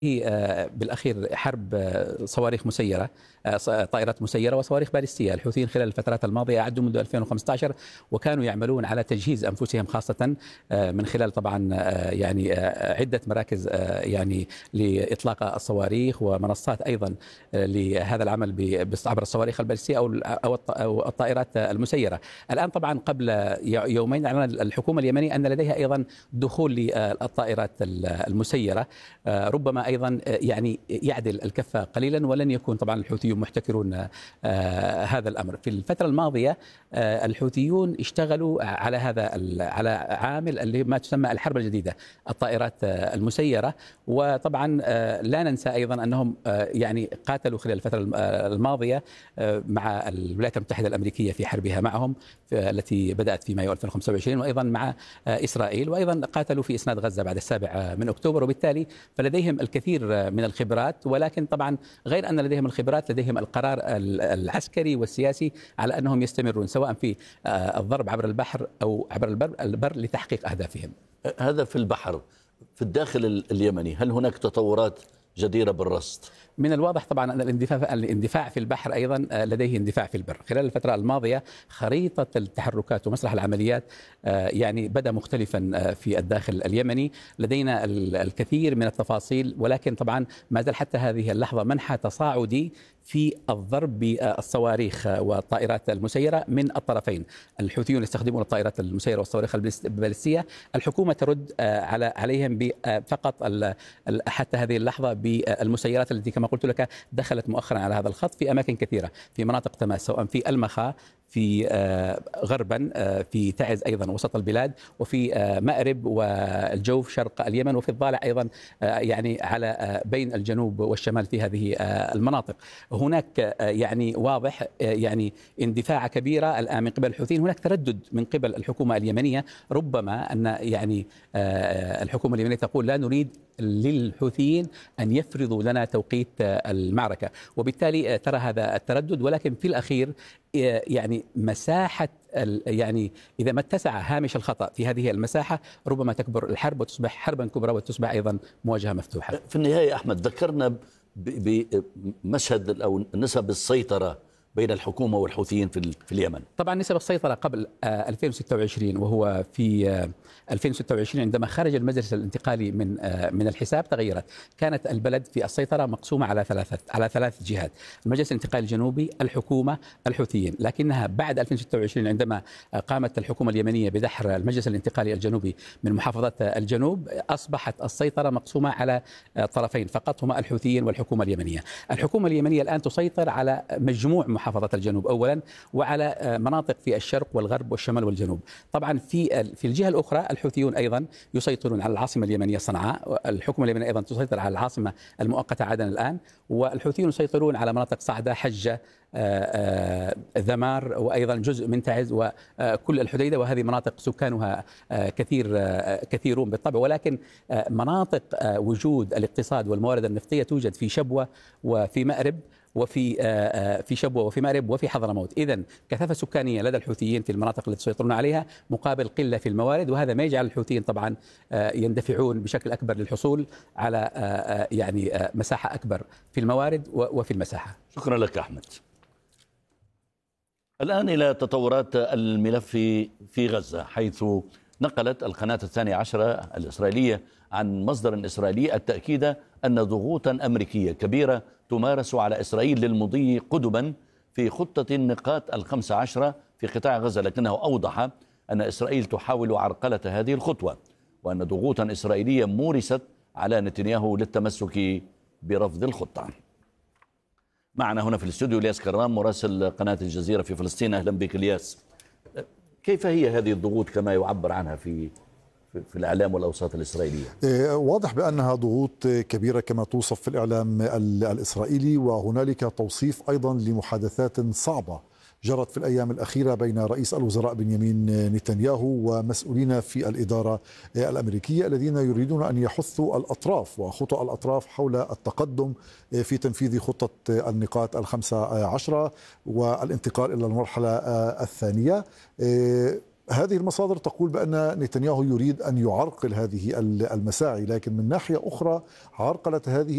بالأخير حرب صواريخ مسيرة، طائرات مسيرة وصواريخ باليستية. الحوثيين خلال الفترات الماضية أعدوا منذ 2015 وكانوا يعملون على تجهيز أنفسهم، خاصة من خلال طبعا عدة مراكز لإطلاق الصواريخ ومنصات أيضا لهذا العمل عبر الصواريخ الباليستية أو الطائرات المسيرة. الآن طبعا قبل يومين أعلن الحكومة اليمنية أن لديها أيضا دخول للطائرات المسيرة، ربما أيضا يعدل الكفة قليلا، ولن يكون طبعا الحوثيون محتكرون هذا الأمر. في الفترة الماضية الحوثيون اشتغلوا على عامل اللي ما تسمى الحرب الجديدة، الطائرات المسيرة. وطبعا لا ننسى أيضا أنهم قاتلوا خلال الفترة الماضية مع الولايات المتحدة الأمريكية في حربها معهم التي بدأت في مايو 2025، وأيضا مع إسرائيل، وأيضا قاتلوا في إسناد غزة بعد 7 أكتوبر. وبالتالي فلديهم الكثير من الخبرات، ولكن طبعا غير أن لديهم الخبرات لديهم القرار العسكري والسياسي على أنهم يستمرون سواء في الضرب عبر البحر أو عبر البر لتحقيق أهدافهم. هذا في البحر. في الداخل اليمني هل هناك تطورات جديرة بالرصد؟ من الواضح طبعا أن الاندفاع في البحر أيضا لديه اندفاع في البر. خلال الفترة الماضية خريطة التحركات ومسرح العمليات بدأ مختلفا في الداخل اليمني. لدينا الكثير من التفاصيل، ولكن طبعا ما زال حتى هذه اللحظة منحى تصاعدي في الضرب بالصواريخ والطائرات المسيرة من الطرفين. الحوثيون يستخدمون الطائرات المسيرة والصواريخ الباليستية، الحكومة ترد عليهم فقط حتى هذه اللحظة بالمسيرات التي كما قلت لك دخلت مؤخرا على هذا الخط في أماكن كثيرة في مناطق تماس، سواء في المخا، في غربا، في تعز أيضا وسط البلاد، وفي مأرب والجوف شرق اليمن، وفي الضالع أيضا على بين الجنوب والشمال في هذه المناطق. هناك واضح اندفاع كبيرة الآن من قبل الحوثيين. هناك تردد من قبل الحكومة اليمنية، ربما أن الحكومة اليمنية تقول لا نريد للحوثيين أن يفرضوا لنا توقيت المعركة، وبالتالي ترى هذا التردد. ولكن في الأخير مساحة إذا ما اتسع هامش الخطأ في هذه المساحة ربما تكبر الحرب وتصبح حربا كبرى وتصبح أيضا مواجهة مفتوحة. في النهاية أحمد، ذكرنا بمشهد أو نسب السيطرة بين الحكومة والحوثيين في اليمن. طبعا نسب السيطرة قبل 2026، وهو في 2026 عندما خرج المجلس الانتقالي من الحساب تغيرت. كانت البلد في السيطرة مقسومة على ثلاث جهات: المجلس الانتقالي الجنوبي، الحكومة، الحوثيين. لكنها بعد 2026 عندما قامت الحكومة اليمنية بدحر المجلس الانتقالي الجنوبي من محافظات الجنوب، أصبحت السيطرة مقسومة على طرفين فقط، هما الحوثيين والحكومة اليمنية. الحكومة اليمنية الآن تسيطر على مجموع محافظات الجنوب أولا، وعلى مناطق في الشرق والغرب والشمال والجنوب. طبعا في الجهة الأخرى الحوثيون أيضا يسيطرون على العاصمة اليمنية صنعاء، الحكومة اليمنية أيضا تسيطر على العاصمة المؤقتة عدن الآن، والحوثيون يسيطرون على مناطق صعدة، حجة، ذمار، وأيضا جزء من تعز وكل الحديدة، وهذه مناطق سكانها كثيرون بالطبع. ولكن مناطق وجود الاقتصاد والموارد النفطية توجد في شبوة وفي مأرب وفي مأرب وفي حضرموت. إذن كثافة سكانية لدى الحوثيين في المناطق التي يسيطرون عليها مقابل قلة في الموارد، وهذا ما يجعل الحوثيين طبعا يندفعون بشكل أكبر للحصول على مساحة أكبر في الموارد وفي المساحة. شكرا لك أحمد. الآن إلى تطورات الملف في غزة، حيث نقلت القناة 12 الإسرائيلية عن مصدر إسرائيلي التأكيد أن ضغوطا أمريكية كبيرة تمارس على إسرائيل للمضي قدما في خطة النقاط 15 في قطاع غزة، لكنه أوضح أن إسرائيل تحاول عرقلة هذه الخطوة، وأن ضغوطا إسرائيلية مورست على نتنياهو للتمسك برفض الخطة. معنا هنا في الاستوديو الياس كرام، مراسل قناة الجزيرة في فلسطين. أهلا بك الياس. كيف هي هذه الضغوط كما يعبر عنها في الإعلام والأوساط الإسرائيلية؟ واضح بأنها ضغوط كبيرة كما توصف في الإعلام الإسرائيلي، وهنالك توصيف أيضا لمحادثات صعبة جرت في الأيام الأخيرة بين رئيس الوزراء بنيامين نتنياهو ومسؤولين في الإدارة الأمريكية الذين يريدون أن يحثوا الأطراف وخطأ الأطراف حول التقدم في تنفيذ خطة النقاط 15 والانتقال إلى المرحلة الثانية. هذه المصادر تقول بأن نتنياهو يريد أن يعرقل هذه المساعي، لكن من ناحية أخرى عرقلة هذه